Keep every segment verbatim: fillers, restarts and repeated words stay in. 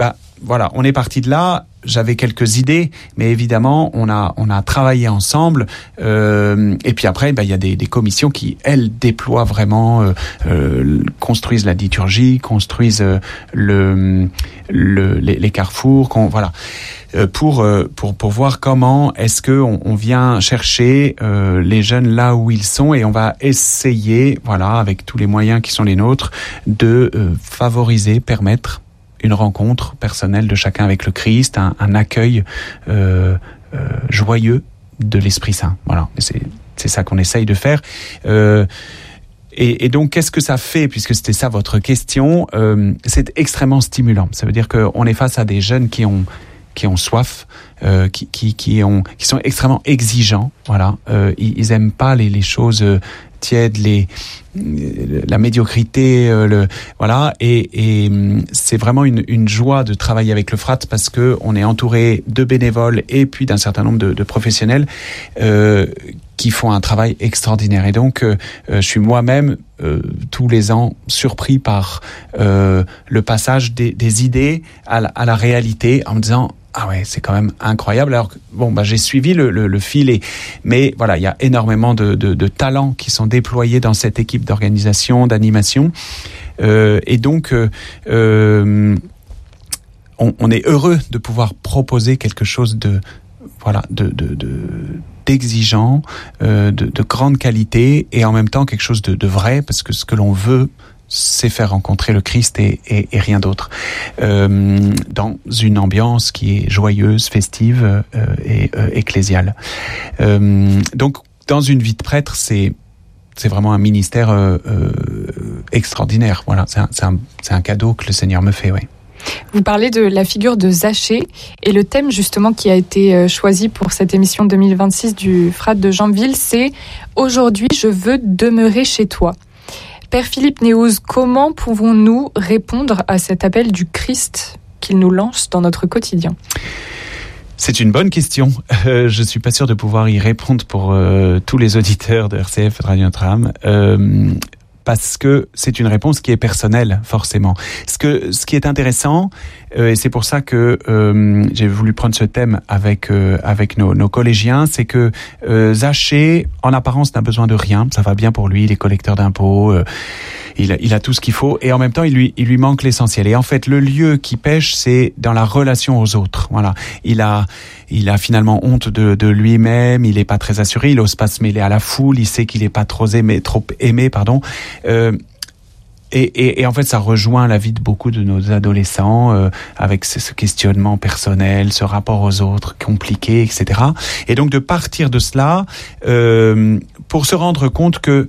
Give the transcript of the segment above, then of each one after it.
bah voilà, on est parti de là. J'avais quelques idées, mais évidemment, on a on a travaillé ensemble. Euh, et puis après, bah il y a des, des commissions qui elles déploient vraiment, euh, euh, construisent la liturgie, construisent euh, le, le les, les carrefours, qu'on, voilà, euh, pour euh, pour pour voir comment est-ce que on, on vient chercher euh, les jeunes là où ils sont, et on va essayer, voilà, avec tous les moyens qui sont les nôtres, de euh, favoriser, permettre une rencontre personnelle de chacun avec le Christ, un, un accueil euh, euh, joyeux de l'Esprit Saint. Voilà, c'est, c'est ça qu'on essaye de faire. Euh, et, et donc, qu'est-ce que ça fait, puisque c'était ça votre question, euh, c'est extrêmement stimulant. Ça veut dire qu'on est face à des jeunes qui ont qui ont soif, euh, qui qui qui ont qui sont extrêmement exigeants. Voilà, euh, ils, ils aiment pas les les choses tièdes, les la médiocrité, euh, le voilà, et, et c'est vraiment une, une joie de travailler avec le Frat, parce que on est entouré de bénévoles et puis d'un certain nombre de, de professionnels euh, qui font un travail extraordinaire. Et donc, euh, je suis moi-même euh, tous les ans surpris par euh, le passage des, des idées à la, à la réalité, en me disant ah ouais, c'est quand même incroyable. Alors bon, bah j'ai suivi le, le, le fil, et, mais voilà, il y a énormément de, de, de talents qui sont déployés dans cette équipe d'organisation, d'animation, euh, et donc euh, euh, on, on est heureux de pouvoir proposer quelque chose de voilà de, de, de d'exigeant, euh, de, de grande qualité, et en même temps quelque chose de, de vrai, parce que ce que l'on veut, c'est faire rencontrer le Christ et, et, et rien d'autre, euh, dans une ambiance qui est joyeuse, festive euh, et euh, ecclésiale. Euh, donc, dans une vie de prêtre, c'est c'est vraiment un ministère euh, euh, extraordinaire. Voilà, c'est un, c'est un c'est un cadeau que le Seigneur me fait, oui. Vous parlez de la figure de Zachée, et le thème justement qui a été choisi pour cette émission deux mille vingt-six du Frat de Jambville, c'est « Aujourd'hui, je veux demeurer chez toi ». Père Philippe Néouz, comment pouvons-nous répondre à cet appel du Christ qu'il nous lance dans notre quotidien ? C'est une bonne question. Euh, je suis pas sûr de pouvoir y répondre pour euh, tous les auditeurs de R C F, de Radio Notre-Dame. Euh, parce que c'est une réponse qui est personnelle, forcément. Ce que, ce qui est intéressant, euh, et c'est pour ça que euh, j'ai voulu prendre ce thème avec euh, avec nos, nos collégiens, c'est que euh, Zachée, en apparence, n'a besoin de rien. Ça va bien pour lui, il est collecteur d'impôts, euh, il, il a tout ce qu'il faut, et en même temps, il lui, il lui manque l'essentiel. Et en fait, le lieu qui pêche, c'est dans la relation aux autres. Voilà, il a il a finalement honte de, de lui-même, il est pas très assuré, il ose pas se mêler à la foule, il sait qu'il est pas trop aimé, trop aimé, pardon. Euh, et, et, et en fait, ça rejoint la vie de beaucoup de nos adolescents, euh, avec ce, ce questionnement personnel, ce rapport aux autres compliqué, et cetera. Et donc de partir de cela, euh, pour se rendre compte que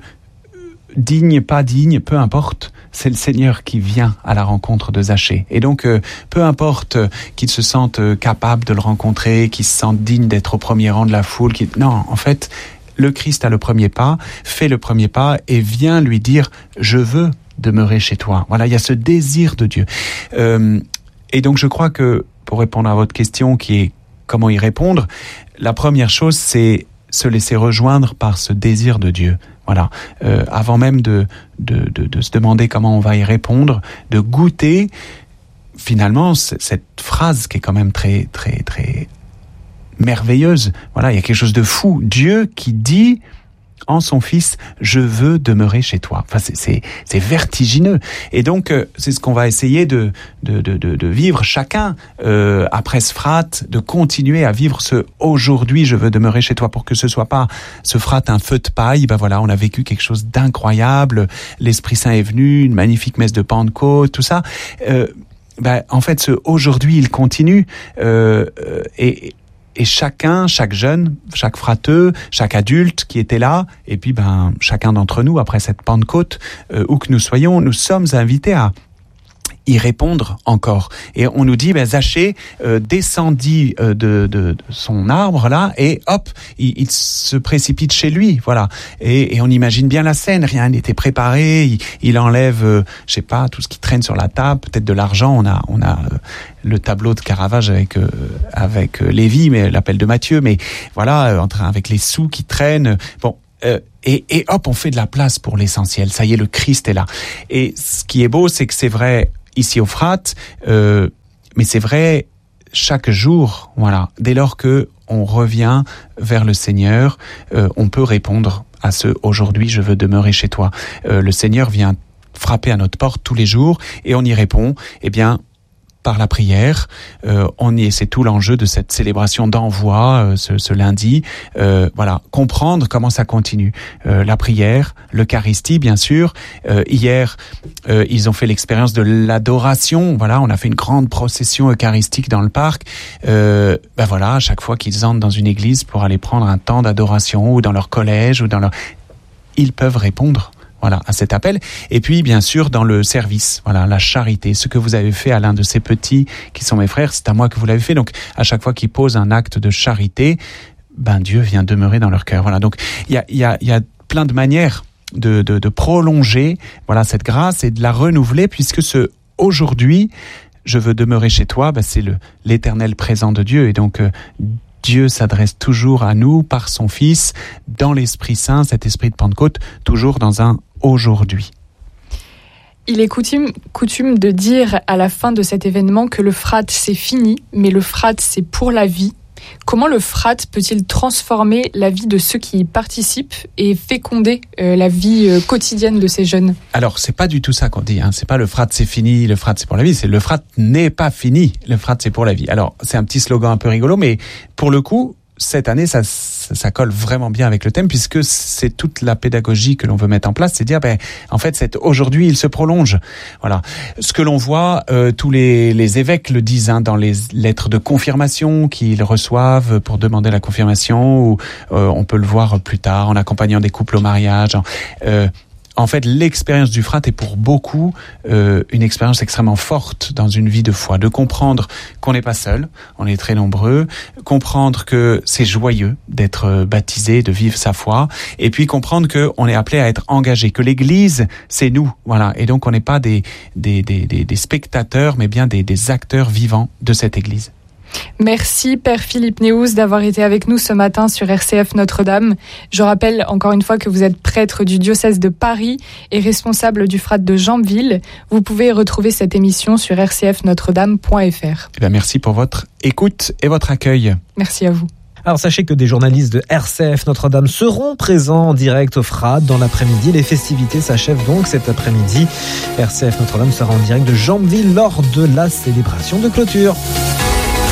digne, pas digne, peu importe, c'est le Seigneur qui vient à la rencontre de Zachée. Et donc, euh, peu importe euh, qu'il se sente euh, capable de le rencontrer, qu'il se sente digne d'être au premier rang de la foule, qu'il... non, en fait, le Christ a le premier pas, fait le premier pas et vient lui dire « Je veux demeurer chez toi ». Voilà, il y a ce désir de Dieu. Euh, et donc, je crois que, pour répondre à votre question qui est comment y répondre, la première chose, c'est se laisser rejoindre par ce désir de Dieu. Voilà, euh, avant même de, de, de, de se demander comment on va y répondre, de goûter finalement c- cette phrase qui est quand même très, très, très merveilleuse. Voilà, il y a quelque chose de fou. Dieu qui dit en son Fils, je veux demeurer chez toi. Enfin, c'est, c'est, c'est vertigineux. Et donc, euh, c'est ce qu'on va essayer de, de, de, de, de vivre chacun euh, après ce Frat, de continuer à vivre ce aujourd'hui, je veux demeurer chez toi, pour que ce soit pas ce Frat un feu de paille. Ben voilà, on a vécu quelque chose d'incroyable. L'Esprit Saint est venu, une magnifique messe de Pentecôte, tout ça. Euh, ben, en fait, ce aujourd'hui, il continue. Euh, et Et chacun, chaque jeune, chaque frateux, chaque adulte qui était là, et puis ben chacun d'entre nous, après cette Pentecôte, euh, où que nous soyons, nous sommes invités à y répondre encore. Et on nous dit, ben Zachée euh, descendit euh, de, de, de son arbre là, et hop, il, il se précipite chez lui, voilà. Et, et on imagine bien la scène, rien n'était préparé. Il, il enlève, euh, je sais pas, tout ce qui traîne sur la table, peut-être de l'argent. On a, on a euh, le tableau de Caravage avec euh, avec euh, Lévi, mais l'appel de Matthieu, mais voilà, euh, en train avec les sous qui traînent. Bon. Euh, et, et hop, on fait de la place pour l'essentiel. Ça y est, le Christ est là. Et ce qui est beau, c'est que c'est vrai ici au Frat, euh, mais c'est vrai chaque jour, voilà. Dès lors que on revient vers le Seigneur, euh, on peut répondre à ce « aujourd'hui je veux demeurer chez toi ». Euh, le Seigneur vient frapper à notre porte tous les jours et on y répond, eh bien, par la prière. Euh, on y, c'est tout l'enjeu de cette célébration d'envoi euh, ce, ce lundi. Euh, voilà, comprendre comment ça continue. Euh, la prière, l'Eucharistie, bien sûr. Euh, hier, euh, ils ont fait l'expérience de l'adoration. Voilà, on a fait une grande procession eucharistique dans le parc. Euh, ben voilà, à chaque fois qu'ils entrent dans une église pour aller prendre un temps d'adoration ou dans leur collège ou dans leur, ils peuvent répondre. Voilà, à cet appel. Et puis, bien sûr, dans le service, voilà, la charité. Ce que vous avez fait à l'un de ces petits qui sont mes frères, c'est à moi que vous l'avez fait. Donc, à chaque fois qu'ils posent un acte de charité, ben, Dieu vient demeurer dans leur cœur. Voilà. Donc, il y a, il y a, il y a plein de manières de, de, de prolonger, voilà, cette grâce et de la renouveler, puisque ce aujourd'hui, je veux demeurer chez toi, ben, c'est le, l'éternel présent de Dieu. Et donc, euh, Dieu s'adresse toujours à nous par son Fils, dans l'Esprit Saint, cet esprit de Pentecôte, toujours dans un aujourd'hui. Il est coutume, coutume de dire à la fin de cet événement que le F R A D c'est fini, mais le F R A D c'est pour la vie. Comment le F R A D peut-il transformer la vie de ceux qui y participent et féconder euh, la vie euh, quotidienne de ces jeunes ? Alors, c'est pas du tout ça qu'on dit. Hein. C'est pas le F R A D c'est fini, le F R A D c'est pour la vie. C'est le F R A D n'est pas fini, le F R A D c'est pour la vie. Alors, c'est un petit slogan un peu rigolo, mais pour le coup, cette année, ça, ça, ça colle vraiment bien avec le thème, puisque c'est toute la pédagogie que l'on veut mettre en place, c'est dire, ben, en fait, c'est aujourd'hui, il se prolonge. Voilà. Ce que l'on voit, euh, tous les, les évêques le disent, hein, dans les lettres de confirmation qu'ils reçoivent pour demander la confirmation, ou euh, on peut le voir plus tard en accompagnant des couples au mariage. Euh, En fait, l'expérience du F R A D est pour beaucoup euh, une expérience extrêmement forte dans une vie de foi, de comprendre qu'on n'est pas seul, on est très nombreux, comprendre que c'est joyeux d'être baptisé, de vivre sa foi, et puis comprendre qu'on est appelé à être engagé, que l'Église, c'est nous, voilà, et donc on n'est pas des, des, des, des, des spectateurs, mais bien des, des acteurs vivants de cette Église. Merci Père Philippe Néhouz d'avoir été avec nous ce matin sur R C F Notre-Dame. Je rappelle encore une fois que vous êtes prêtre du diocèse de Paris et responsable du F R A D de Jambville. Vous pouvez retrouver cette émission sur r c f notre dame point f r. Eh bien, merci pour votre écoute et votre accueil. Merci à vous. Alors sachez que des journalistes de R C F Notre-Dame seront présents en direct au F R A D dans l'après-midi. Les festivités s'achèvent donc cet après-midi. R C F Notre-Dame sera en direct de Jambville lors de la célébration de clôture.